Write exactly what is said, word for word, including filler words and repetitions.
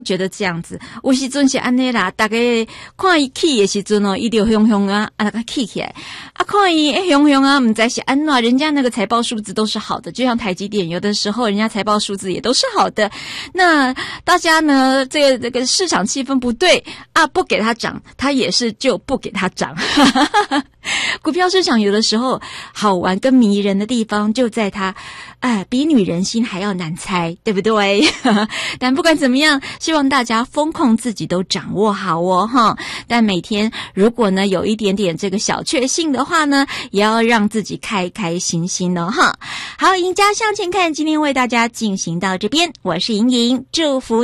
觉得这样子，有时阵是安尼啦，大家看伊起的时阵哦，伊就凶凶啊，啊那个起起来，啊看伊凶凶啊，唔知是安怎，人家那个财报数字都是好的，就像台积电，有的时候人家财报数字也都是好的。那大家呢，这个这个市场气氛不对啊，不给它涨，它也是就不给它涨。股票市场有的时候好玩跟迷人的地方就在它，哎，比女人心还要难猜，对不对？但不管怎么样，希望大家风控自己都掌握好哦，哈。但每天如果呢有一点点这个小确幸的话呢，也要让自己开开心心哦，哈。好，赢家向前看，今天为大家进行到这边，我是莹莹，祝福